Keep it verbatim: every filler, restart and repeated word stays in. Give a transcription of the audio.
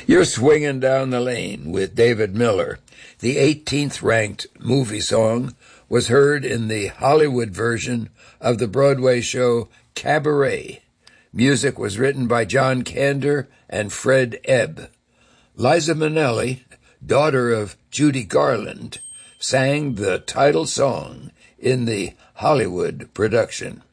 You're Swinging Down the Lane with David Miller. The eighteenth ranked movie song was heard in the Hollywood version of the Broadway show Cabaret. Music was written by John Kander and Fred Ebb. Liza Minnelli, daughter of Judy Garland, sang the title song in the Hollywood production.